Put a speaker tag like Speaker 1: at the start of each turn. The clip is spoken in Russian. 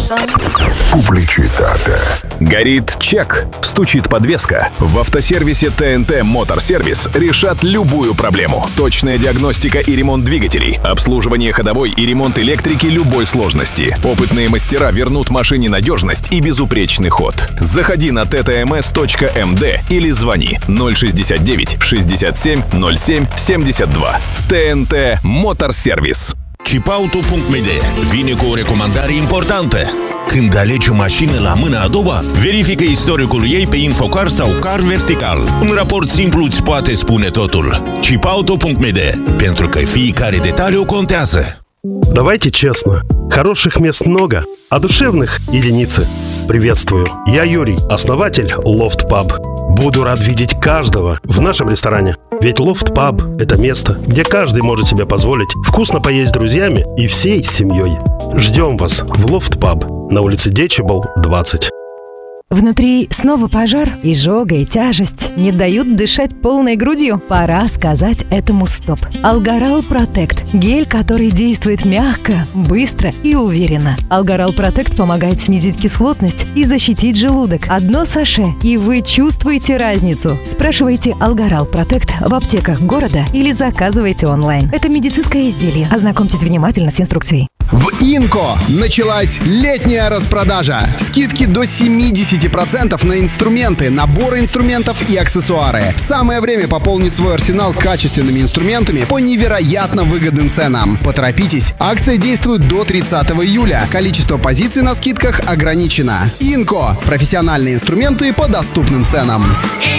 Speaker 1: Pubblicità.
Speaker 2: Горит чек, стучит подвеска. В автосервисе ТНТ Моторсервис решат любую проблему. Точная диагностика и ремонт двигателей, обслуживание ходовой и ремонт электрики любой сложности. Опытные мастера вернут машине надежность и безупречный ход. Заходи на ttms.md или звони 069 67 07 72. ТНТ Моторсервис.
Speaker 3: Chipauto.md vine cu o recomandare importantă. Când alegi o mașină la mâna a doua, verifică istoricul ei pe Infocar sau Car Vertical. Un raport simplu îți poate spune totul. Chipauto.md, pentru că fiecare detaliu contează.
Speaker 4: Давайте честно. Хороших мест много, а душевных — единицы. Приветствую. Я Юрий, основатель Loft Pub. Буду рад видеть каждого в нашем ресторане. Ведь Loft Pub — это место, где каждый может себе позволить вкусно поесть с друзьями и всей семьей. Ждем вас в Loft Pub на улице Дечебал, 20.
Speaker 5: Внутри снова пожар, изжога и тяжесть не дают дышать полной грудью. Пора сказать этому стоп. Алгарал Протект – гель, который действует мягко, быстро и уверенно. Алгарал Протект помогает снизить кислотность и защитить желудок. Одно саше, и вы чувствуете разницу. Спрашивайте Алгарал Протект в аптеках города или заказывайте онлайн. Это медицинское изделие. Ознакомьтесь внимательно с инструкцией.
Speaker 6: В Инко началась летняя распродажа. Скидки до 70% на инструменты, наборы инструментов и аксессуары. Самое время пополнить свой арсенал качественными инструментами по невероятно выгодным ценам. Поторопитесь, акция действует до 30 июля. Количество позиций на скидках ограничено. Инко. Профессиональные инструменты по доступным ценам.